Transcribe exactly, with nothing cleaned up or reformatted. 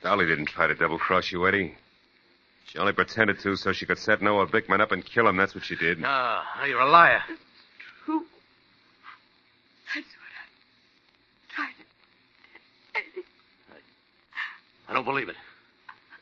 Dolly didn't try to double-cross you, Eddie. She only pretended to so she could set Noah Bickman up and kill him. That's what she did. No, no, you're a liar. True. That's what I tried to... Eddie. I don't believe it.